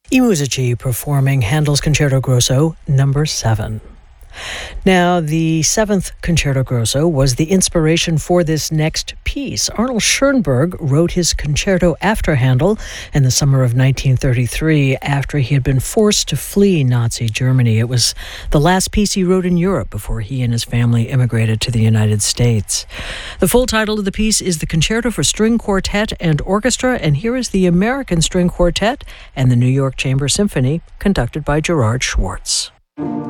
I Musici performing Handel's Concerto Grosso No. 7. Now, the 7th Concerto Grosso was the inspiration for this next piece. Arnold Schoenberg wrote his concerto after Handel in the summer of 1933 after he had been forced to flee Nazi Germany. It was the last piece he wrote in Europe before he and his family immigrated to the United States. The full title of the piece is The Concerto for String Quartet and Orchestra, and here is the American String Quartet and the New York Chamber Symphony, conducted by Gerard Schwartz.